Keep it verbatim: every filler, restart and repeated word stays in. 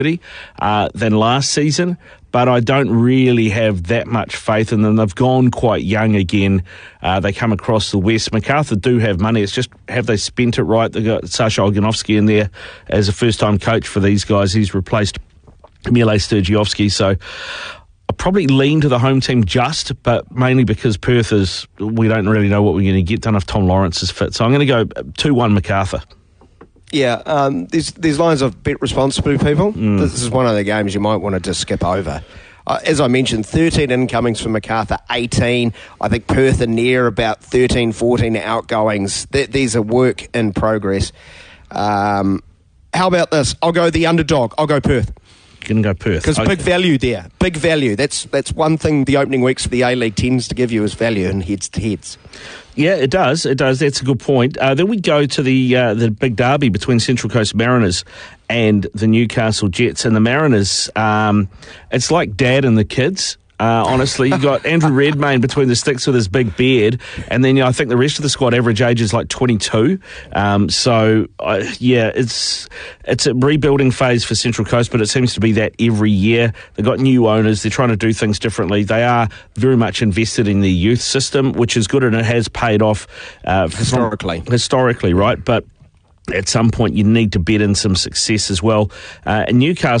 uh, than last season, but I don't really have that much faith in them. They've gone quite young again. Uh, they come across the West. Macarthur do have money. It's just, have they spent it right? They've got Sasha Olganovsky in there as a first-time coach for these guys. He's replaced Mile Sturgiovski, so I probably lean to the home team just, but mainly because Perth is, we don't really know what we're going to get. Don't know if Tom Lawrence is fit. So I'm going to go two one Macarthur. Yeah, um, there's, there's lines of bet responsibly, people. Mm. This is one of the games you might want to just skip over. Uh, as I mentioned, thirteen incomings for Macarthur, eighteen. I think Perth are near about thirteen, fourteen outgoings. Th- these are work in progress. Um, how about this? I'll go the underdog. I'll go Perth. Going to go Perth. Because okay. big value there. Big value. That's that's one thing the opening weeks for the A-League tends to give you is value and heads to heads. Yeah, it does. It does. That's a good point. Uh, then we go to the uh, the big derby between Central Coast Mariners and the Newcastle Jets. And the Mariners, um, it's like dad and the kids. Uh, honestly, you got Andrew Redmayne between the sticks with his big beard, and then you know, I think the rest of the squad average age is like twenty-two. Um, so uh, yeah, it's it's a rebuilding phase for Central Coast, but it seems to be that every year. They've got new owners; they're trying to do things differently. They are very much invested in the youth system, which is good, and it has paid off uh, historically. From, historically, right? But at some point, you need to bet in some success as well. Uh, and Newcastle.